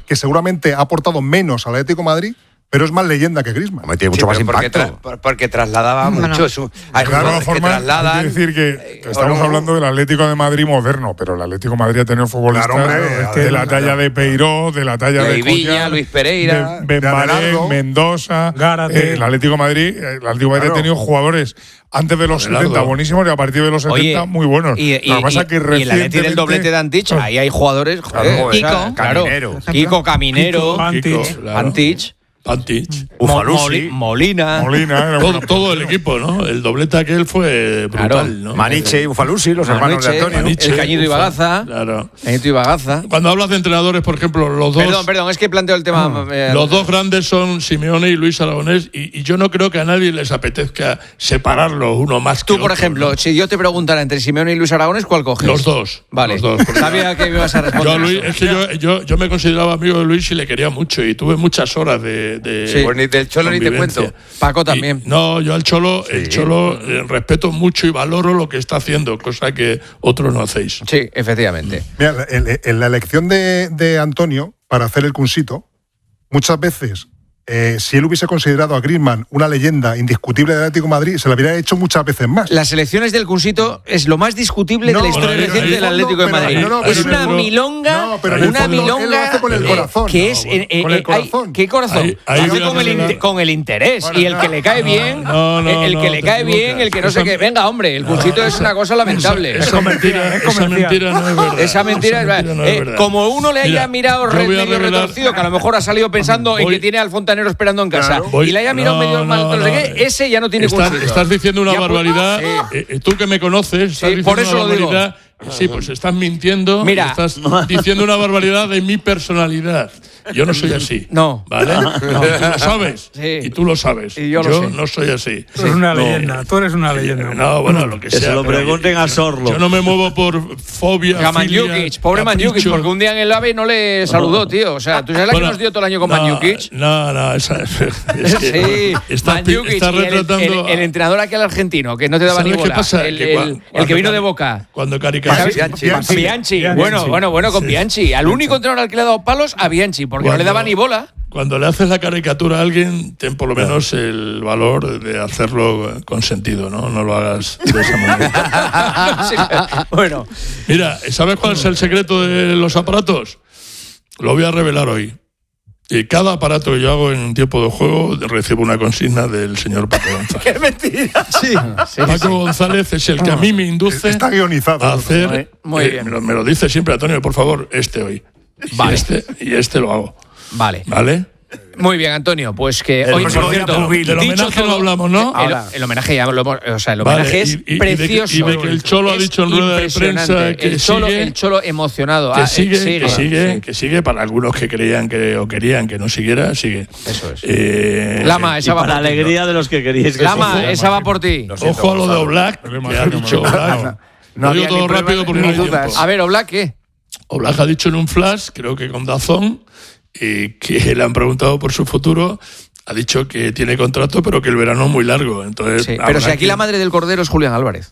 que seguramente ha aportado menos al Atlético de Madrid, pero es más leyenda que Griezmann. Tiene mucho más impacto. Porque trasladaba mucho. Hay Claro, jugadores que trasladan. hay que decir que estamos hablando del Atlético de Madrid moderno, pero el Atlético de Madrid ha tenido futbolistas de la talla de Peiró, de la talla de Viña, Luis Pereira, de Benbaré, Mendoza, el Atlético de Madrid ha tenido jugadores antes de los 70 buenísimos y a partir de los 70 muy buenos. Y el Atleti del doblete de Antich, ahí hay jugadores. Kiko Caminero, Antich, Molina. Todo el equipo, ¿no? El doblete aquel fue brutal, ¿no? Maniche y Ufalusi, los hermanos de Antonio. El Cañito y Bagaza. Claro. Cañito y Bagaza. Cuando hablas de entrenadores, por ejemplo, los dos. Perdón, es que planteo el tema. Los dos grandes son Simeone y Luis Aragonés, y yo no creo que a nadie les apetezca separarlos uno más que Tú, por otro, ejemplo, ¿no? si yo te preguntara entre Simeone y Luis Aragonés, ¿cuál coges? Los dos. Vale. Los dos. Sabía que me ibas a responder. Yo, Luis, es que yo me consideraba amigo de Luis y le quería mucho, y tuve muchas horas de Pues ni del Cholo ni te cuento. Paco también. No, yo al Cholo, respeto mucho y valoro lo que está haciendo, cosa que otros no hacéis. Sí, efectivamente. Mira, en la elección de Antonio para hacer el Cunsito, muchas veces, si él hubiese considerado a Griezmann una leyenda indiscutible del Atlético de Madrid, se lo habría hecho muchas veces más. Las elecciones del Cunsito es lo más discutible de la historia reciente del Atlético de Madrid. Es una milonga, con el corazón. Que es con el corazón. ¿Qué corazón? Con el interés. Y el que le cae bien, el que no sé qué. Venga, hombre, el Cunsito es una cosa lamentable. Esa mentira no es verdad. Esa mentira es verdad. Como uno le haya mirado medio retorcido, que a lo mejor ha salido pensando en que tiene al Fontanero esperando en casa, y le haya mirado medio mal, no sé qué, ese ya no tiene Cunsito. Estás diciendo una barbaridad. Tú que me conoces, estás diciendo por eso una lo digo. barbaridad. Sí, pues estás mintiendo. Mira. Estás diciendo una barbaridad de mi personalidad. Yo no soy así. No. ¿Vale? Tú lo sabes. Sí. Y tú lo sabes. Y yo lo sé. No soy así. Tú eres una leyenda. Tú eres una leyenda. No, bueno, lo que sea. Que se lo pregunten a Sorlo. Yo no me muevo por fobia. Manjukic, pobre Manjukic, porque un día en el AVE no le saludó, tío. O sea, ¿tú sabes la que nos dio todo el año con Manjukic? No, esa sí, Manjukic está retratando. El entrenador aquel argentino, que no te daba ni bola. ¿Qué pasa? El que vino de Boca. Cuando Bianchi. Bueno, con Bianchi. Al único entrenador al que le ha dado palos, a Bianchi, porque no le daba ni bola. Cuando le haces la caricatura a alguien, ten por lo menos el valor de hacerlo con sentido, ¿no? No lo hagas de esa manera. Bueno. Mira, ¿sabes cuál es el secreto de los aparatos? Lo voy a revelar hoy. Y cada aparato que yo hago en un tiempo de juego recibo una consigna del señor Paco González. ¡Qué mentira! Sí. Paco González es el que a mí me induce está guionizado, a hacer. Muy bien. Me lo dice siempre Antonio, por favor, hoy. Vale. Y este lo hago. Vale. Muy bien, Antonio, pues que hoy, por cierto, del homenaje no hablamos, ¿no? El homenaje ya lo hemos, o sea, el homenaje es precioso. Y de que el Cholo ha dicho en rueda de prensa que el Cholo emocionado. Que sigue para algunos que creían o querían que no siguiera, sigue. Eso es. Lama, esa va por ti. Para la alegría de los que queríais que Lama, esa va por ti. Ojo a lo de Oblak, que ha dicho Oblak. No digo todo rápido porque no hay tiempo. A ver, Oblak, ¿qué? Oblak ha dicho en un flash, creo que con DAZN, que le han preguntado por su futuro, ha dicho que tiene contrato, pero que el verano es muy largo. Entonces, sí, pero si aquí la madre del Cordero es Julián Álvarez.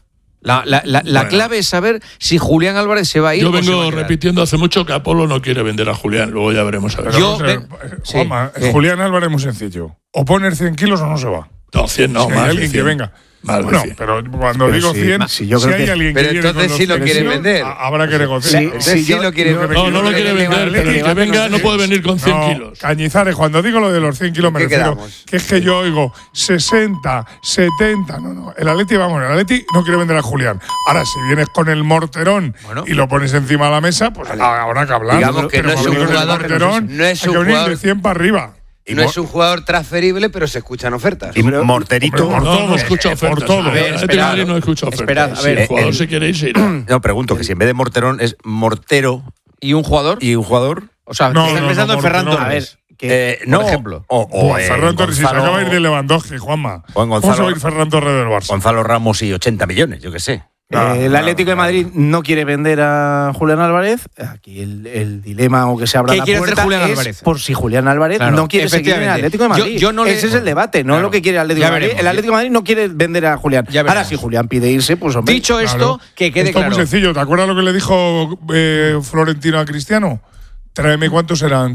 La clave es saber si Julián Álvarez se va a ir. Yo vengo repitiendo hace mucho que Apolo no quiere vender a Julián, luego ya veremos a ver. Juanma, Julián Álvarez es muy sencillo. O poner 100 kilos o no se va. No, 100 no, si más. Hay alguien que venga. Bueno, pero cuando digo 100, si hay alguien que pero entonces sí lo quiere vender. Habrá que negociar. Sí lo quiere vender. No lo quiere vender, pero el que venga no puede venir con 100 kilos. Cañizares, cuando digo lo de los 100 kilos me refiero que es que yo oigo 60, 70, no. El Atleti no quiere vender a Julián. Ahora, si vienes con el morterón y lo pones encima de la mesa, pues habrá que hablar. Digamos que no es un jugador, no es un jugador de 100 para arriba. Y no es un jugador transferible, pero se escuchan ofertas. Y Morterito. No escucha ofertas. Por todo. No escucha ofertas. Esperad, a ver. El jugador se quiere ir, se irá. No, pregunto que si en vez de Morterón es Mortero. ¿Y un jugador? O sea, estás pensando en Ferran Torres. No, por ejemplo. O Ferran Torres, si se acaba de ir de Lewandowski, Juanma. ¿Cómo se va a ir Ferran Torres del Barça? Gonzalo Ramos y 80 millones, yo qué sé. El Atlético de Madrid no quiere vender a Julián Álvarez. Aquí el dilema o que se abra la puerta es por si Julián Álvarez no quiere seguir en el Atlético de Madrid. Ese es el debate, no lo que quiere el Atlético de Madrid. El Atlético de Madrid no quiere vender a Julián. Ahora, si Julián pide irse, pues hombre. Dicho esto, que quede claro. Esto es muy sencillo. ¿Te acuerdas lo que le dijo Florentino a Cristiano? Tráeme cuántos eran.